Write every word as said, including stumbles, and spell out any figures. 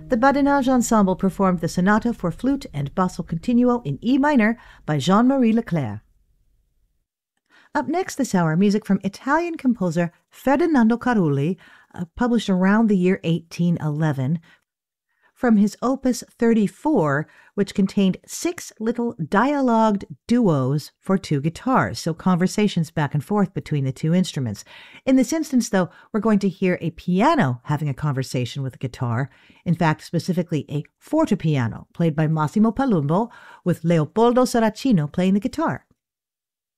The Badinage Ensemble performed the Sonata for Flute and Basso Continuo in E minor by Jean-Marie Leclerc. Up next this hour, music from Italian composer Ferdinando Carulli, uh, published around the year eighteen eleven, from his Opus thirty-four, which contained six little dialogued duos for two guitars, so conversations back and forth between the two instruments. In this instance, though, we're going to hear a piano having a conversation with a guitar, in fact, specifically a fortepiano, played by Massimo Palumbo, with Leopoldo Saracino playing the guitar.